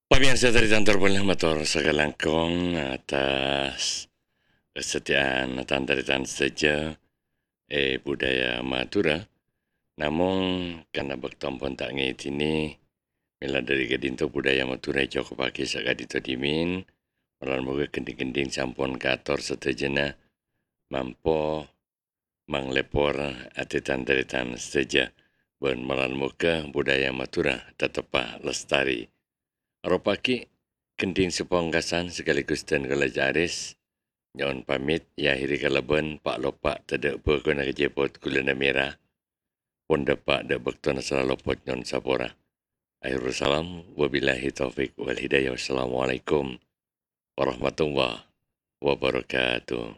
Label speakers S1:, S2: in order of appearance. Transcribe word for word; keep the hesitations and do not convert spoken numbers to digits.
S1: Pemirsa dari Tantor Boleh Motor Segalangkong atas kesetiaan tantaritan saja eh budaya Madura. Namun karena bertompon tak ngit ini mila dari gedinto budaya Madura joko pagi sakadito dimin malan moga kending-kending sampun kator setejena mampo manglepor ati tantaritan saja ben malan moga budaya Madura tetap lestari. Aropaki kending seponggasan sekaligus dan galajaris nyon pamit ya hiri kalaban pak lopak tidak berguna kejepot kulina merah pun dapat dak bekton asal lopot nyon sapora. Akhirul salam wabillahi taufik wal hidayah. Wassalamualaikum warahmatullahi wabarakatuh.